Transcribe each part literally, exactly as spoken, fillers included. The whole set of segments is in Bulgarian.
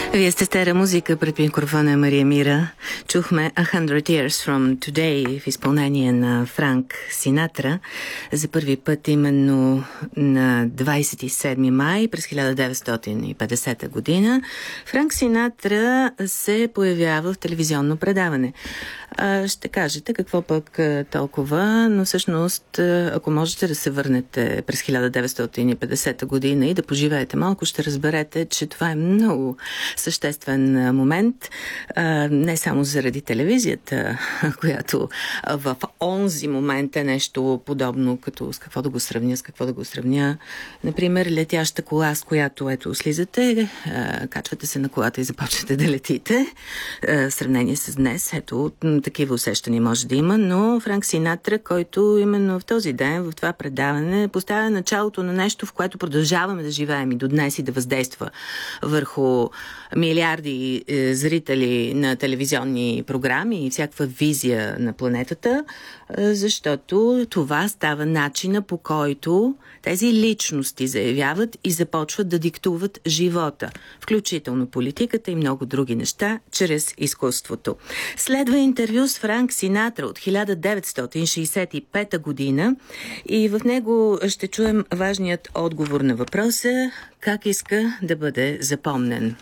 Вие сте стара музика, пред микрофона Мария Мира. Чухме A Hundred Years From Today в изпълнение на Франк Синатра. За първи път именно на двадесет и седми май през хиляда деветстотин и петдесета година Франк Синатра се появява в телевизионно предаване. Ще кажете какво пък толкова, но всъщност, ако можете да се върнете през хиляда деветстотин и петдесета година и да поживеете малко, ще разберете, че това е много съществен момент, не само заради телевизията, която в онзи момент е нещо подобно, като с какво да го сравня, с какво да го сравня. Например, летяща кола, с която ето слизате, качвате се на колата и започвате да летите. В сравнение с днес, ето такива усещания може да има, но Франк Синатра, който именно в този ден, в това предаване, поставя началото на нещо, в което продължаваме да живеем и до днес и да въздейства върху милиарди зрители на телевизионни програми и всякаква визия на планетата, защото това става начина, по който тези личности заявяват и започват да диктуват живота, включително политиката и много други неща, чрез изкуството. Следва интервю с Франк Синатра от хиляда деветстотин шейсет и пета година и в него ще чуем важният отговор на въпроса как иска да бъде запомнен.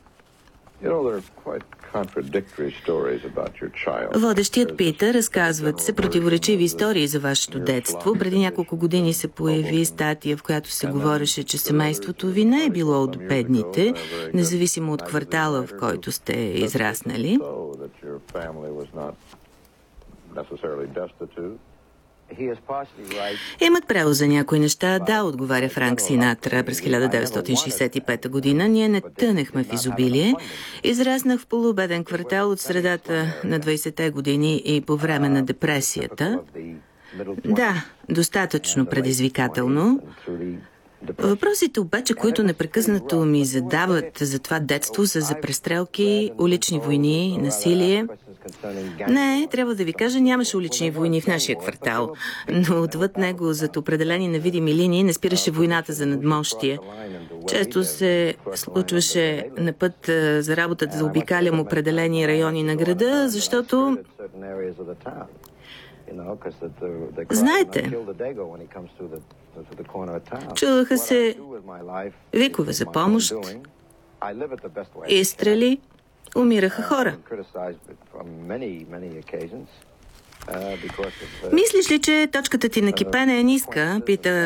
Водещият пита, разказват се противоречиви истории за вашето детство. Преди няколко години се появи статия, в която се говореше, че семейството ви не е било от бедните, независимо от квартала, в който сте израснали. Имат право за някои неща, да, отговаря Франк Синатра през хиляда деветстотин шейсет и пета година. Ние не тънехме в изобилие. Израснах в полубеден квартал от средата на двадесетте години и по време на депресията. Да, достатъчно предизвикателно. Въпросите обаче, които непрекъснато ми задават за това детство, са за престрелки, улични войни, насилие. Не, трябва да ви кажа, нямаше улични войни в нашия квартал, но отвъд него, зад определени невидими линии, не спираше войната за надмощие. Често се случваше на път за работа да обикалям определени райони на града, защото... Знаете, чуваха се викове за помощ, изстрели, умираха хора. Мислиш ли, че точката ти на кипене е ниска? Пита